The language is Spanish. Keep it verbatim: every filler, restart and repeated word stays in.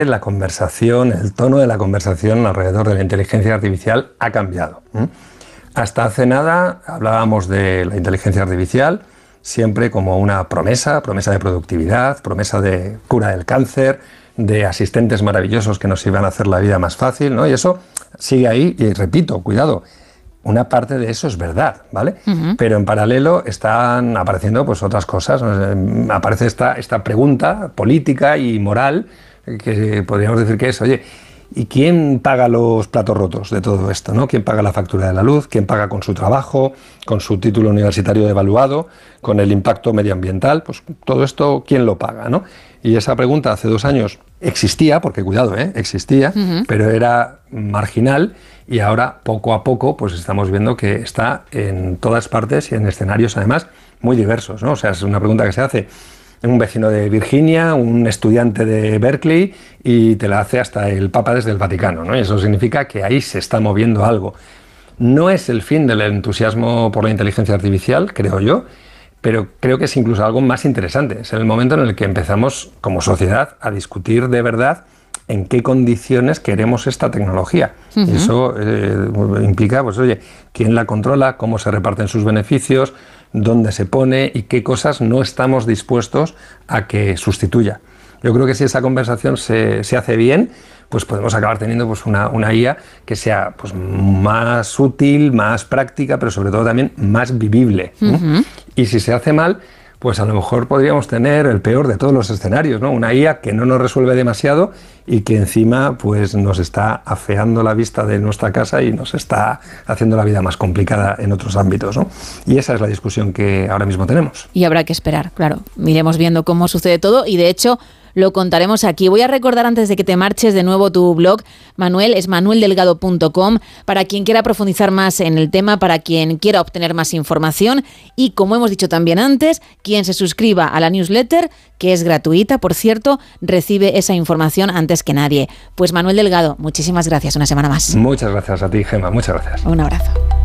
la conversación, el tono de la conversación alrededor de la inteligencia artificial ha cambiado. ¿eh? Hasta hace nada hablábamos de la inteligencia artificial siempre como una promesa, promesa de productividad, promesa de cura del cáncer, de asistentes maravillosos que nos iban a hacer la vida más fácil, ¿no? Y eso sigue ahí, y repito, cuidado, una parte de eso es verdad, ¿vale? Uh-huh. Pero en paralelo están apareciendo pues otras cosas, ¿no? Aparece esta, esta pregunta política y moral que podríamos decir que es, oye, ¿y quién paga los platos rotos de todo esto, ¿no? ¿Quién paga la factura de la luz? ¿Quién paga con su trabajo, con su título universitario evaluado, con el impacto medioambiental? Pues todo esto, ¿quién lo paga, ¿no? Y esa pregunta hace dos años existía, porque cuidado, ¿eh? existía, uh-huh. pero era marginal, y ahora poco a poco pues estamos viendo que está en todas partes y en escenarios además muy diversos, ¿no? O sea, es una pregunta que se hace un vecino de Virginia, un estudiante de Berkeley, y te la hace hasta el Papa desde el Vaticano, ¿no? Y eso significa que ahí se está moviendo algo. No es el fin del entusiasmo por la inteligencia artificial, creo yo, pero creo que es incluso algo más interesante. Es el momento en el que empezamos como sociedad a discutir de verdad en qué condiciones queremos esta tecnología. Uh-huh. Y eso eh, implica, pues oye, quién la controla, cómo se reparten sus beneficios, dónde se pone y qué cosas no estamos dispuestos a que sustituya. Yo creo que si esa conversación se, se hace bien, pues podemos acabar teniendo pues una, una I A que sea pues más útil, más práctica, pero sobre todo también más vivible, ¿no? Uh-huh. Y si se hace mal, pues a lo mejor podríamos tener el peor de todos los escenarios, ¿no? Una I A que no nos resuelve demasiado y que encima pues nos está afeando la vista de nuestra casa y nos está haciendo la vida más complicada en otros ámbitos, ¿no? Y esa es la discusión que ahora mismo tenemos. Y habrá que esperar, claro. Iremos viendo cómo sucede todo y de hecho lo contaremos aquí. Voy a recordar antes de que te marches de nuevo tu blog, Manuel, es manuel delgado punto com, para quien quiera profundizar más en el tema, para quien quiera obtener más información y, como hemos dicho también antes, quien se suscriba a la newsletter, que es gratuita, por cierto, recibe esa información antes que nadie. Pues Manuel Delgado, muchísimas gracias una semana más. Muchas gracias a ti, Gemma, muchas gracias. Un abrazo.